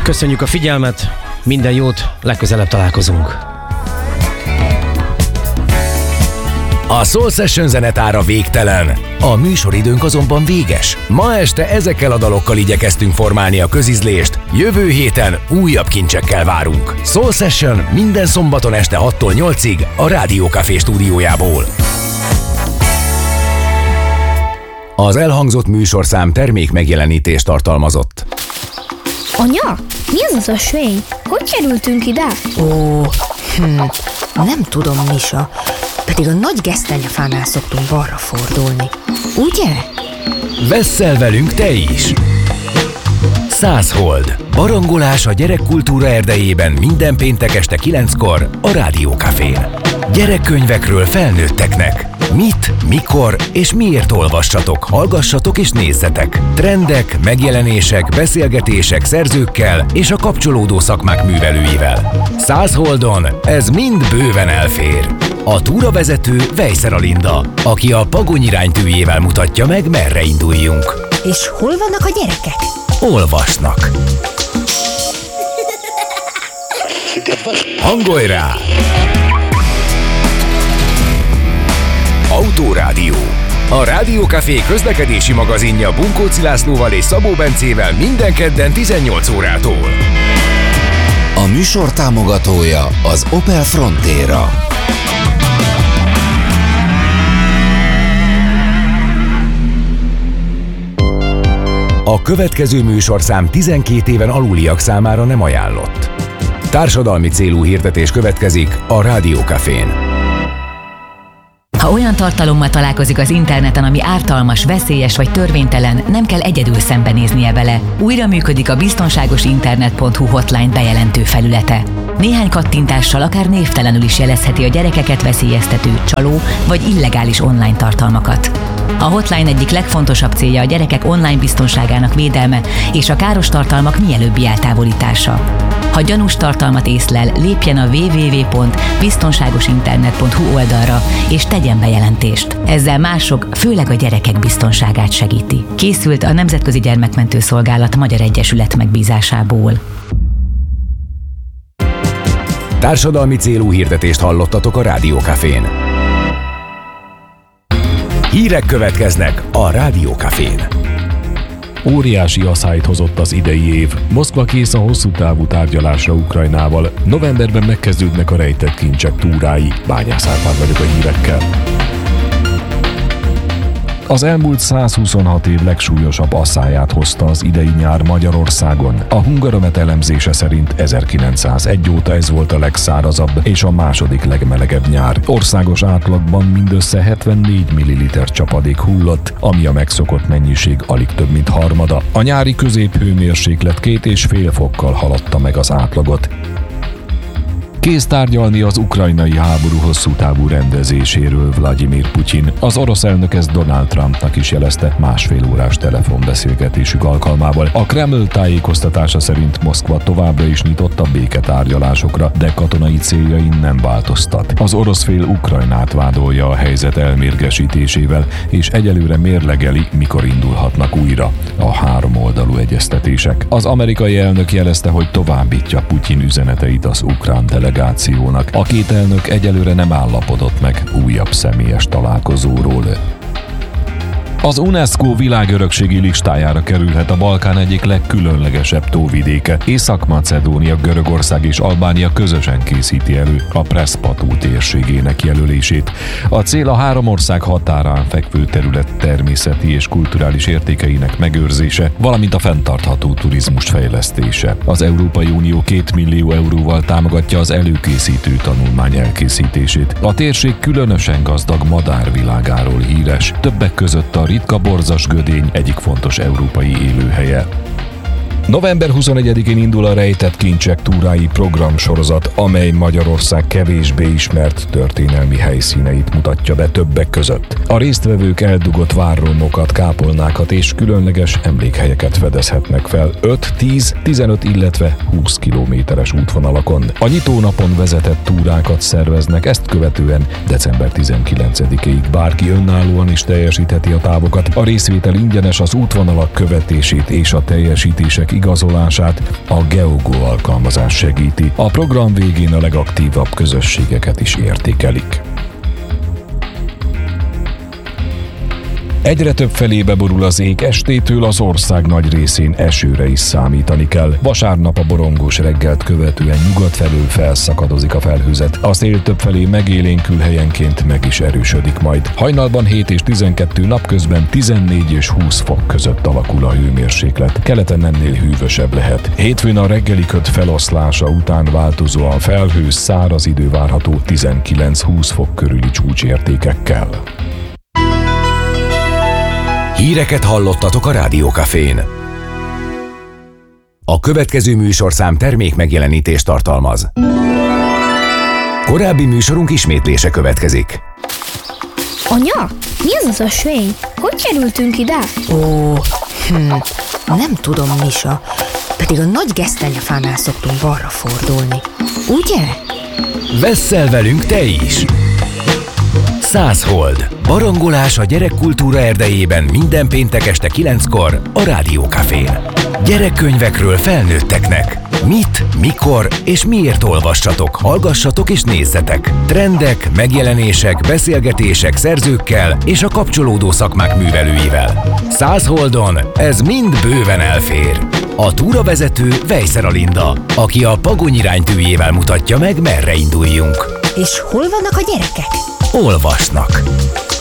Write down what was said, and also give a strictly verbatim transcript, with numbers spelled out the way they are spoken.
Köszönjük a figyelmet, minden jót, legközelebb találkozunk. A Soul Session zenetára végtelen. A műsoridőnk azonban véges. Ma este ezekkel a dalokkal igyekeztünk formálni a közizlést, jövő héten újabb kincsekkel várunk. Soul Session minden szombaton este hattól nyolcig a Rádió Café stúdiójából. Az elhangzott műsorszám termék megjelenítést tartalmazott. Anya, mi az az ösvény? Hogy kerültünk ide? Ó, hm, nem tudom, Misa. Pedig a nagy gesztenyefánál szoktunk balra fordulni. Ugye? Vesszel velünk te is! Száz hold. Barangolás a gyerekkultúra erdejében minden péntek este kilenckor a Rádió Cafén. Gyerekkönyvekről felnőtteknek. Mit, mikor és miért olvassatok, hallgassatok és nézzetek. Trendek, megjelenések, beszélgetések szerzőkkel és a kapcsolódó szakmák művelőivel. Száz holdon ez mind bőven elfér. A túravezető Vejszer Alinda, aki a Pagony iránytűjével mutatja meg, merre induljunk. És hol vannak a gyerekek? Olvasnak. Hangolj rá! Autórádió. A Rádió Café közlekedési magazinja Bunkóci Lászlóval és Szabó Bencével minden kedden tizennyolc órától. A műsor támogatója az Opel Frontera. A következő műsorszám tizenkét éven aluliak számára nem ajánlott. Társadalmi célú hirdetés következik a Rádió Cafén. Ha olyan tartalommal találkozik az interneten, ami ártalmas, veszélyes vagy törvénytelen, nem kell egyedül szembenéznie vele. Újra működik a biztonságosinternet pont hu hotline bejelentő felülete. Néhány kattintással akár névtelenül is jelezheti a gyerekeket veszélyeztető, csaló vagy illegális online tartalmakat. A hotline egyik legfontosabb célja a gyerekek online biztonságának védelme és a káros tartalmak mielőbbi eltávolítása. Ha gyanús tartalmat észlel, lépjen a double-u double-u double-u pont biztonságosinternet pont hu oldalra és tegyen bejelentést. Ezzel mások, főleg a gyerekek biztonságát segíti. Készült a Nemzetközi Gyermekmentő Szolgálat Magyar Egyesület megbízásából. Társadalmi célú hirdetést hallottatok a Rádió Cafén. Hírek következnek a Rádió Cafén. Óriási aszályt hozott az idei év. Moszkva kész a hosszú távú tárgyalásra Ukrajnával. Novemberben megkezdődnek a rejtett kincsek túrái. Bányász Árpád vagyok a hírekkel. Az elmúlt százhuszonhat év legsúlyosabb aszályát hozta az idei nyár Magyarországon. A Hungaromet elemzése szerint ezerkilencszázegy óta ez volt a legszárazabb és a második legmelegebb nyár. Országos átlagban mindössze hetvennégy milliliter csapadék hullott, ami a megszokott mennyiség alig több mint harmada. A nyári középhőmérséklet két és fél fokkal haladta meg az átlagot. Kész tárgyalni az ukrajnai háború hosszú távú rendezéséről Vladimir Putyin. Az orosz elnök ezt Donald Trumpnak is jelezte másfél órás telefonbeszélgetésük alkalmával. A Kreml tájékoztatása szerint Moszkva továbbra is nyitott a béketárgyalásokra, de katonai céljain nem változtat. Az orosz fél Ukrajnát vádolja a helyzet elmérgesítésével, és egyelőre mérlegeli, mikor indulhatnak újra a háromoldalú egyeztetések. Az amerikai elnök jelezte, hogy továbbítja Putyin üzeneteit az ukrán delegációnak. A két elnök egyelőre nem állapodott meg újabb személyes találkozóról. Az UNESCO világörökségi listájára kerülhet a Balkán egyik legkülönlegesebb tóvidéke. Észak-Macedónia, Görögország és Albánia közösen készíti elő a Preszpatú térségének jelölését. A cél a három ország határán fekvő terület természeti és kulturális értékeinek megőrzése, valamint a fenntartható turizmus fejlesztése. Az Európai Unió két millió euróval támogatja az előkészítő tanulmány elkészítését. A térség különösen gazdag madárvilágáról híres, többek között a ritka borzas gödény egyik fontos európai élőhelye. november huszonegyedikén indul a Rejtett kincsek túrái programsorozat, amely Magyarország kevésbé ismert történelmi helyszíneit mutatja be többek között. A résztvevők eldugott várromokat, kápolnákat és különleges emlékhelyeket fedezhetnek fel öt, tíz, tizenöt, illetve húsz kilométeres útvonalakon. A nyitónapon vezetett túrákat szerveznek, ezt követően december tizenkilencedikéig bárki önállóan is teljesítheti a távokat. A részvétel ingyenes, az útvonalak követését és a teljesítések igazolását a GeoGo alkalmazás segíti. A program végén a legaktívabb közösségeket is értékelik. Egyre több felébe borul az ég, estétől az ország nagy részén esőre is számítani kell. Vasárnap a borongós reggelt követően nyugat felől felszakadozik a felhőzet. A szél többfelé megélénkül, helyenként meg is erősödik majd. Hajnalban hét és tizenkettő, napközben tizennégy és húsz fok között alakul a hőmérséklet. Keleten ennél hűvösebb lehet. Hétfőn a reggeli köd feloszlása után változóan felhős, száraz idő várható tizenkilenc-húsz fok körüli csúcsértékekkel. Híreket hallottatok a Rádió Cafén. A következő műsorszám termék megjelenítést tartalmaz. Korábbi műsorunk ismétlése következik. Anya, mi az az ösvény? Hogy kerültünk ide? Ó, hm, nem tudom, Misa. Pedig a nagy gesztenyefánál szoktunk balra fordulni. Ugye? Vesszel velünk te is! Száz hold. Barangolás a gyerekkultúra erdejében minden péntek este kilenckor a Rádió Cafén. Gyerekkönyvekről felnőtteknek. Mit, mikor és miért olvassatok, hallgassatok és nézzetek. Trendek, megjelenések, beszélgetések szerzőkkel és a kapcsolódó szakmák művelőivel. Száz holdon ez mind bőven elfér. A túravezető Vejszer Alinda, aki a Pagony iránytűjével mutatja meg, merre induljunk. És hol vannak a gyerekek? Olvasnak.